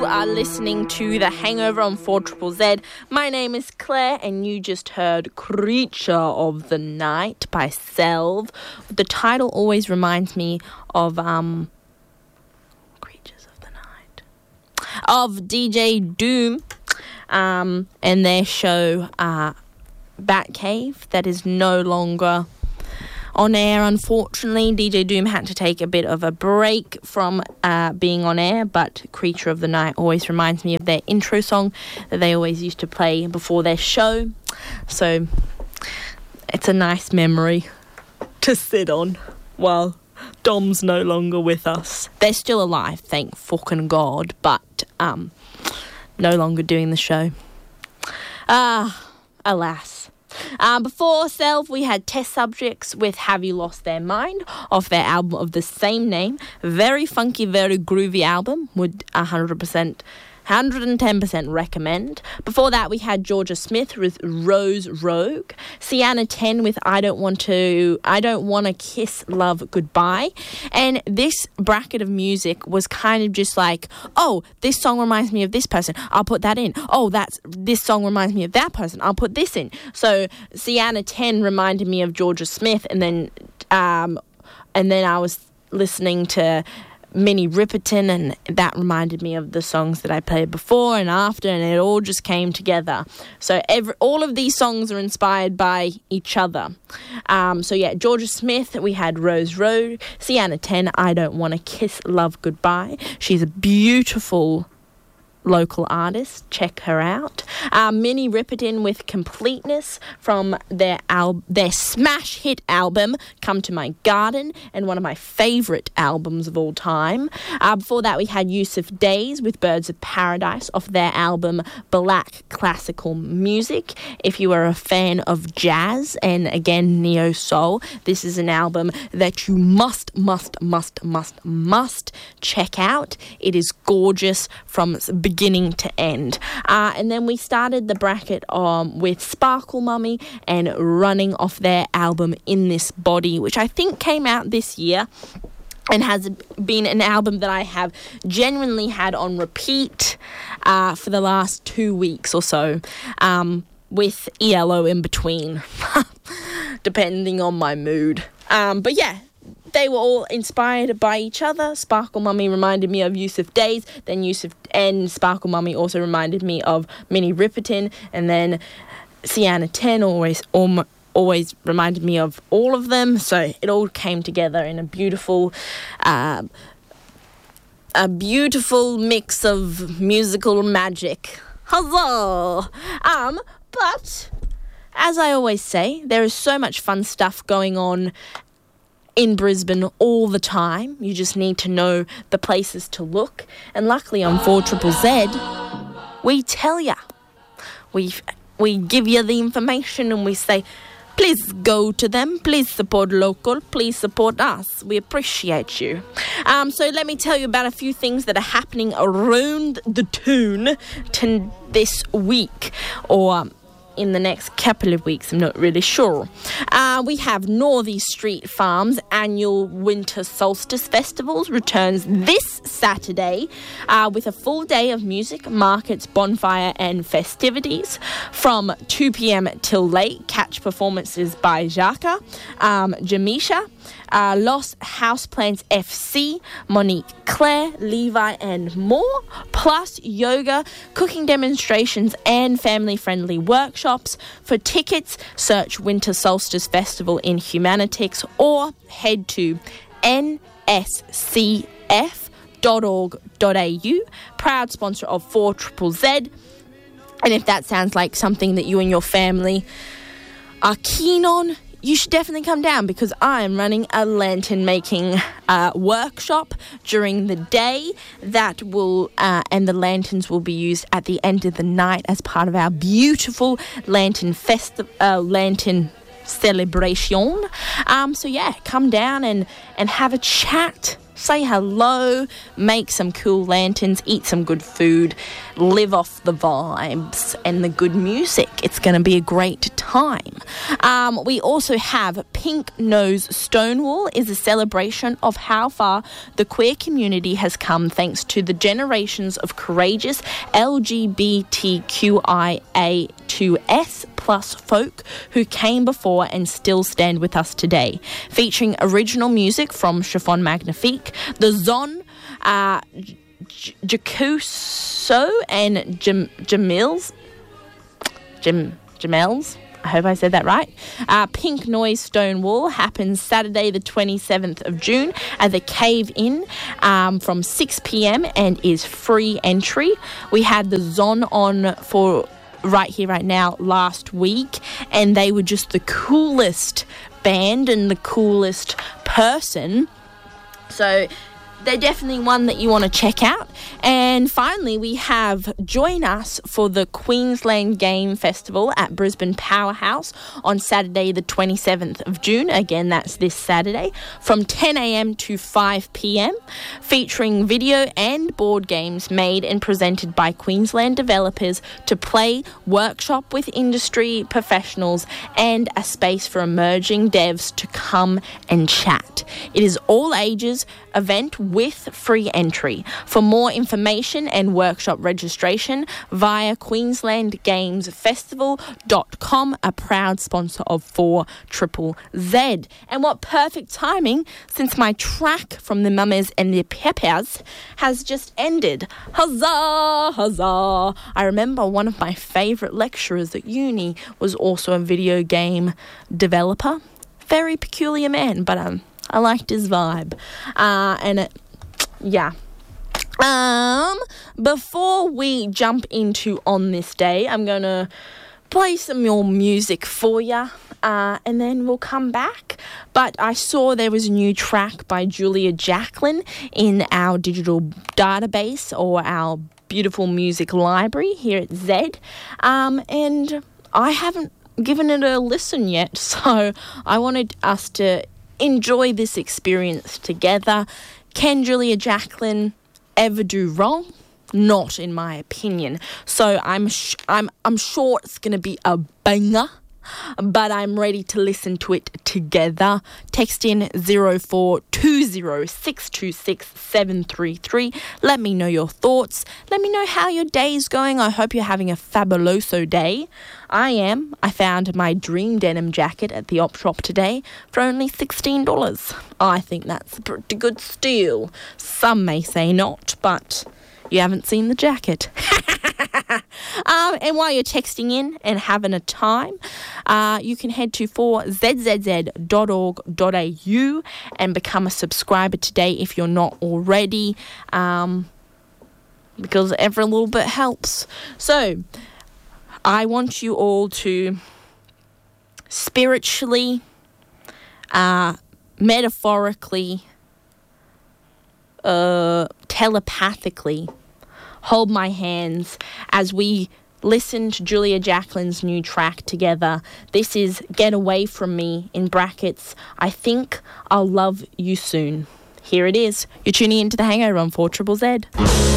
are listening to The Hangover on 4ZZZ. My name is Claire, and you just heard Creature of the Night by Selv. The title always reminds me of Creatures of the Night, of DJ Doom, and their show Batcave, that is no longer on air, unfortunately. DJ Doom had to take a bit of a break from being on air, but Creature of the Night always reminds me of their intro song that they always used to play before their show. So it's a nice memory to sit on while Dom's no longer with us. They're still alive, thank fucking God, but no longer doing the show. Alas. Before Selv, we had Test Subjects with Have You Lost Their Mind off their album of the same name. Very funky, very groovy album. Would 110% recommend. Before that, we had Jorja Smith with Rose Rogue. Sienna 10 with I Don't Want to Kiss Love Goodbye. And this bracket of music was kind of just like, oh, this song reminds me of this person, I'll put that in. Oh, this song reminds me of that person, I'll put this in. So Sienna 10 reminded me of Jorja Smith, and then I was listening to Minnie Riperton, and that reminded me of the songs that I played before and after, and it all just came together. So all of these songs are inspired by each other. Jorja Smith, we had Rose Road. Sienna 10, I Don't Want to Kiss Love Goodbye. She's a beautiful local artist, check her out. Minnie Riperton with Completeness from their smash hit album Come to My Garden, and one of my favourite albums of all time. Before that, we had Yusuf Days with Birds of Paradise off their album Black Classical Music. If you are a fan of jazz and again neo soul, this is an album that you must check out. It is gorgeous from beginning to end. And then we started the bracket with Sparkle Mummy and Running off their album In This Body, which I think came out this year and has been an album that I have genuinely had on repeat for the last 2 weeks or so, with ELO in between, depending on my mood. But yeah, they were all inspired by each other. Sparkle Mummy reminded me of Yusuf Days, then Yusuf and Sparkle Mummy also reminded me of Minnie Riperton, and then Sienna 10 always reminded me of all of them. So it all came together in a beautiful mix of musical magic. Huzzah! But as I always say, there is so much fun stuff going on in Brisbane all the time. You just need to know the places to look. And luckily on 4ZZZ, we tell ya. We give you the information and we say, please go to them, please support local, please support us. We appreciate you. So let me tell you about a few things that are happening around the town this week, or in the next couple of weeks, I'm not really sure. We have Northey Street Farm's annual Winter Solstice Festivals returns this Saturday with a full day of music, markets, bonfire and festivities. From 2 p.m. till late, catch performances by Jaka, Jamisha, Lost Houseplants FC, Monique Claire, Levi and more, plus yoga, cooking demonstrations and family-friendly workshops. For tickets, search Winter Solstice Festival in Humanitix or head to nscf.org.au, proud sponsor of 4ZZZ. And if that sounds like something that you and your family are keen on, you should definitely come down, because I am running a lantern making workshop during the day that will, and the lanterns will be used at the end of the night as part of our beautiful lantern celebration. So yeah, come down and have a chat. Say hello, make some cool lanterns, eat some good food, live off the vibes and the good music. It's going to be a great time. We also have Pink Nose Stonewall is a celebration of how far the queer community has come thanks to the generations of courageous LGBTQIA2S plus folk who came before and still stand with us today. Featuring original music from Chiffon Magnifique, The Zon, Jacuso and Jamels. I hope I said that right. Pink Noise Stonewall happens Saturday the 27th of June at the Cave Inn from 6 p.m. and is free entry. We had the Zon on for Right Here, Right Now last week, and they were just the coolest band and the coolest person. So they're definitely one that you want to check out. And finally, we have Join Us for the Queensland Game Festival at Brisbane Powerhouse on Saturday the 27th of June. Again, that's this Saturday from 10 a.m. to 5 p.m. featuring video and board games made and presented by Queensland developers to play, workshop with industry professionals and a space for emerging devs to come and chat. It is all ages event with free entry. For more information and workshop registration via QueenslandGamesFestival.com, a proud sponsor of 4ZZZ. And what perfect timing, since my track from the Mamas and the Peppers has just ended. Huzzah, huzzah. I remember one of my favourite lecturers at uni was also a video game developer. Very peculiar man, but I liked his vibe. Before we jump into On This Day, I'm going to play some more music for you, and then we'll come back. But I saw there was a new track by Julia Jacklin in our digital database or our beautiful music library here at Zed. And I haven't given it a listen yet, so I wanted us to enjoy this experience together. Can Julia Jacklin ever do wrong? Not in my opinion. So I'm sure it's going to be a banger, but I'm ready to listen to it together. Text in 0420626733. Let me know your thoughts. Let me know how your day's going. I hope you're having a fabuloso day. I am. I found my dream denim jacket at the op shop today for only $16. I think that's a pretty good steal. Some may say not, but you haven't seen the jacket. And while you're texting in and having a time, you can head to 4zzz.org.au and become a subscriber today if you're not already, because every little bit helps. So I want you all to spiritually, metaphorically, telepathically hold my hands as we listen to Julia Jacklin's new track together. This is Get Away From Me, in brackets, I Think I'll Love You Soon. Here it is. You're tuning into The Hangover on 4ZZZ.